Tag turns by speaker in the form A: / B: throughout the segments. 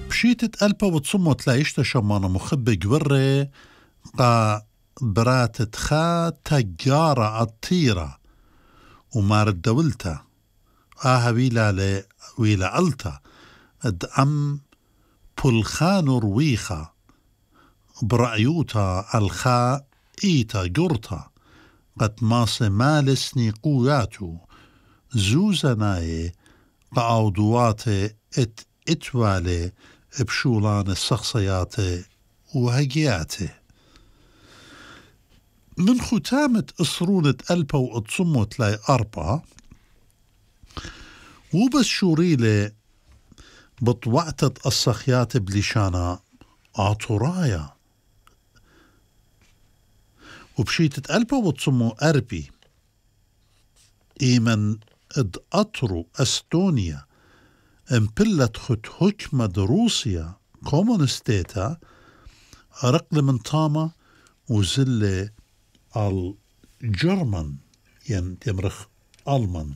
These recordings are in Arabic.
A: بشيتة ألبا وتصمو تلايشتا شمانا مخبة جوري قا براتت خا تجارة الطيرة ومارد دولتا ويلا ألتا ادعم بلخان رويخا برأيوتا الخا إيتا جورتا قد ماس مالسني قوياتو زوزناي قاودوات اتوالي بشولان الشخصيات وهجياته من ختامة أسرونة ألبا وأتصمو تلاي أربعة وبس شوريلي بطوعتة الصخيات بلشانا عطرايا وبشيتة ألبا وتصمو أربي إيمن اد أطرو أستونيا امبلت خد حكمة روسيا كومونستيتا رقل من طامة وزل الجرمن يمرخ ألمان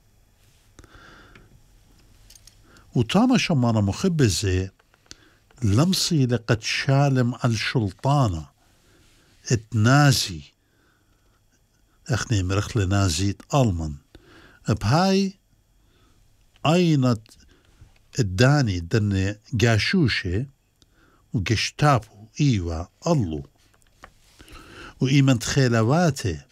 A: وطامة شمانا مخبزة لمصي لقد شالم الشلطانة اتنازي اخني مرخ لنازي ألمان بهاي اينت الداني دني جاشوشة وجشتابو ايوا الله وإيمن تخيلواته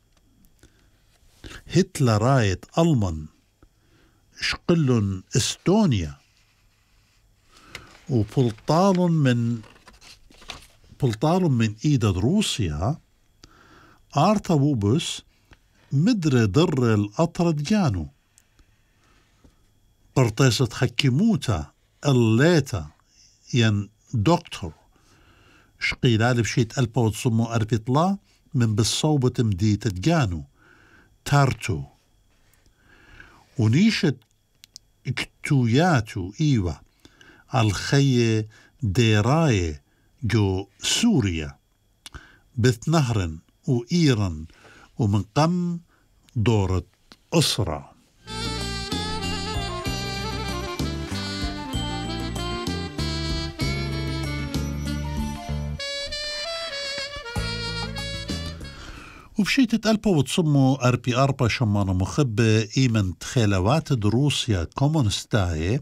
A: هتلرايت ألمان شقلن استونيا وبلطال من ايد روسيا ارتبوبس مدري در الأطرد جانو قرطيسة حكيموتا الليتا ين دكتور شقيلال بشيت ألبا وتصمو أربطلا من بالصوبة مديتة جانو تارتو ونيشت اكتوياتو ايوه الخي ديراي جو سوريا بث نهر وإيران ومن قم دورة أسرة وبشيتة ألبا وتصمو أربي أربا شمانا مخبة إيمن تخيلوات روسيا كومونستاي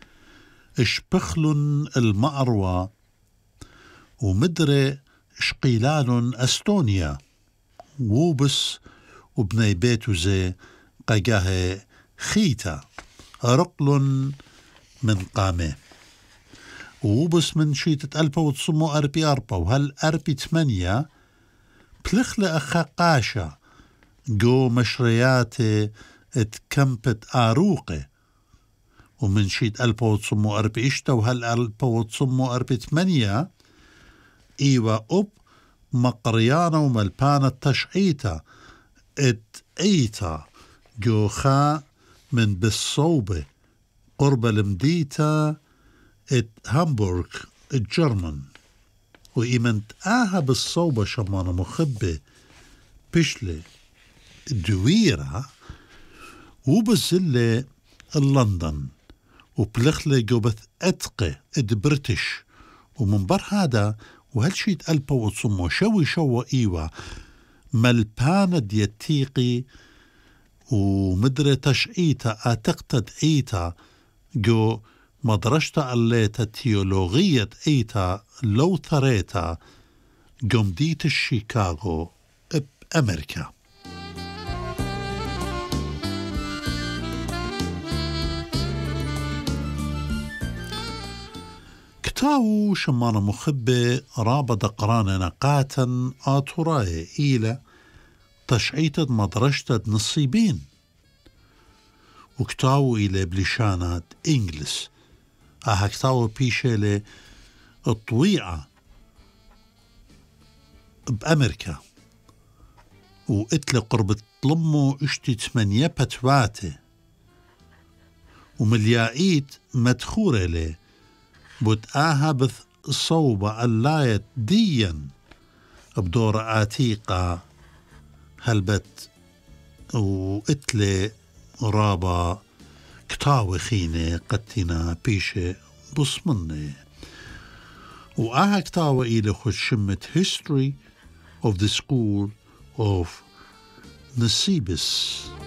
A: اشبخلن المأروى ومدري شقيلان أستونيا ووبس وبني بيتو زي قاقاه خيتا رقل من قامه ووبس من شيتة ألبا وتصمو أربي أربا وهل أربي 8 بلخل أخا قاشا جو مشرياتي اتكمبت آروقي ومن شيت ألبا وتصمو أربي إشتا وهل ألبا وتصمو أربي 8 إيوا أب مقريانا وملبانا تشعيتا ايتا جو خا من بالصوبة قرب المديتا هامبورغ الجرمن وإيمنت بالصوبة شمانا مخبة بشلة دويرة وبزلة لندن وبلخلة جوبث أتقى بريتش ومن بر هذا وهالشيت ألبا وتصمو شوي إيوة ملبانة ديتيقي ومدري تشعيتا أتقتد إيتا جو مدرشتا الليتا تيولوغية إيتا لو ثريتا جمدية الشيكاغو بأمريكا كتاو شمانا مخبة رابط قرانا نقاتا آتوراي إلى تشعيتة مدرشتة نصيبين وكتاو إلى بلشانات إنجلس كتاو بيشيلي الطويعة بأمريكا وإتلي قرب طلمو اشتي 8 بتواتي وملياقيت مدخورة لي بتآها بث صوبة اللايت ديا بدور عتيقة هلبت وإتلي رابا كتاوي خيني قتنا بيشي بصمني وأهك تاوى إلى خشمة History of the School of Nisibis.